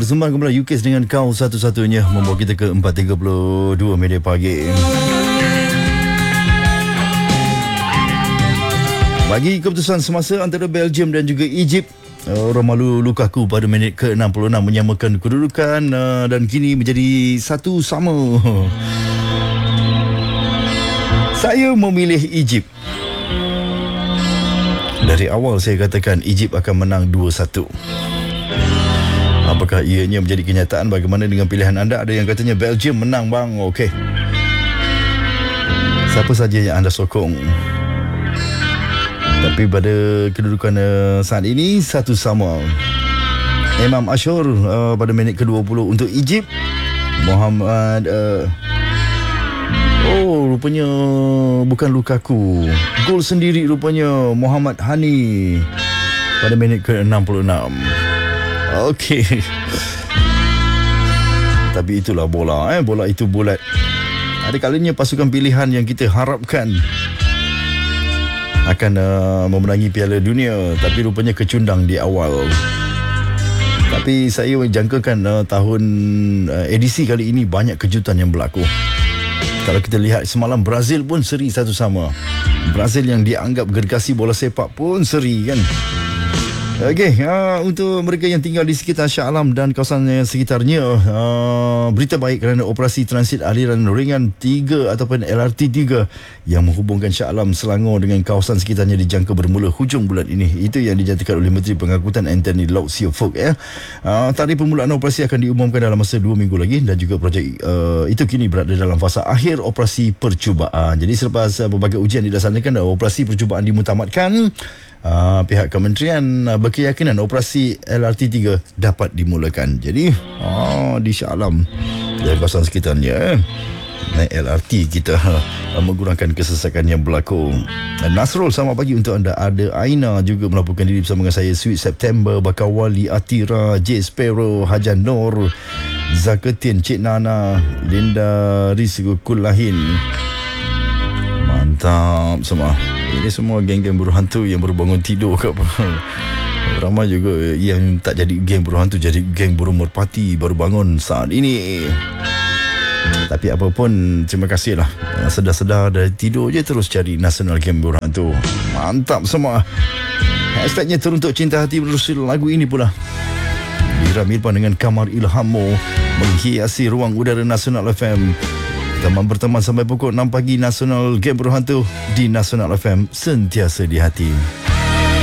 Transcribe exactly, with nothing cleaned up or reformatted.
bersembang kembali U K dengan kau satu-satunya, membawa kita ke empat tiga puluh dua minit pagi. Bagi keputusan semasa antara Belgium dan juga Egypt, Romelu Lukaku pada minit ke enam puluh enam menyamakan kedudukan uh, dan kini menjadi satu sama. Saya memilih Egypt. Dari awal saya katakan Egypt akan menang dua satu. Apakah ianya menjadi kenyataan? Bagaimana dengan pilihan anda? Ada yang katanya Belgium menang bang. Okey. Siapa saja yang anda sokong? Tapi pada kedudukan uh, saat ini satu sama. Imam Ashur uh, pada minit ke dua puluh untuk Egypt. Muhammad uh, Oh rupanya bukan Lukaku. Gol sendiri rupanya Muhammad Hani pada minit ke enam puluh enam. Okey. Tapi itulah bola eh bola itu bulat. Ada kalanya pasukan pilihan yang kita harapkan akan uh, memenangi Piala Dunia, tapi rupanya kecundang di awal. Tapi saya menjangkakan uh, tahun uh, edisi kali ini banyak kejutan yang berlaku. Kalau kita lihat semalam Brazil pun seri satu sama. Brazil yang dianggap gergasi bola sepak pun seri kan. Okey, uh, untuk mereka yang tinggal di sekitar Shah Alam dan kawasan sekitarnya, uh, berita baik kerana operasi transit aliran ringan tiga ataupun L R T tiga yang menghubungkan Shah Alam, Selangor dengan kawasan sekitarnya dijangka bermula hujung bulan ini. Itu yang dinyatakan oleh Menteri Pengangkutan Anthony Lau Siu Fok ya. Uh, tarikh permulaan operasi akan diumumkan dalam masa dua minggu lagi dan juga projek uh, itu kini berada dalam fasa akhir operasi percubaan. Jadi selepas uh, berbagai ujian dilaksanakan, uh, operasi percubaan dimutamatkan. Uh, pihak kementerian uh, berkeyakinan operasi L R T tiga dapat dimulakan. Jadi uh, di Shah Alam dan kawasan sekitarnya eh, naik L R T kita uh, menggunakan kesesakan yang berlaku. uh, Nasrul, selamat pagi untuk anda. Ada Aina juga melaporkan diri bersama dengan saya. Sweet September, Bakawali, Atira, J Sparrow, Hajan Nur, Zaketin, Cik Nana, Linda Rizku Kulahin. Mantap semua. Ini semua geng-geng buruh hantu yang baru bangun tidur ke apa. Ramai juga yang tak jadi geng buruh hantu, jadi geng buruh merpati baru bangun saat ini. Tapi apapun, terima kasih lah. Sedar-sedar dari tidur je terus cari National Geng Buruh Hantu. Mantap semua. Hashtagnya teruntuk cinta hati menerusi lagu ini pula. Dira Mirpan dengan Kamar Ilhammu menghiasi ruang udara Nasional F M. Teman berteman sampai pukul enam pagi. Nasional Geng Buruh Hantu di Nasional F M, sentiasa di hati.